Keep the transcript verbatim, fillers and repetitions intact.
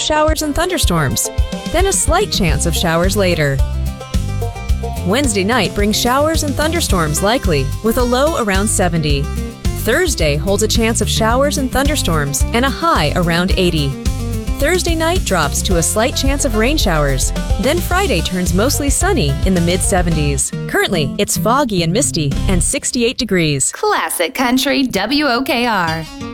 showers and thunderstorms, then a slight chance of showers later. Wednesday night brings showers and thunderstorms likely, with a low around seventy. Thursday holds a chance of showers and thunderstorms and a high around eighty. Thursday night drops to a slight chance of rain showers. Then Friday turns mostly sunny in the mid seventies. Currently, it's foggy and misty and sixty-eight degrees. Classic Country W O K R.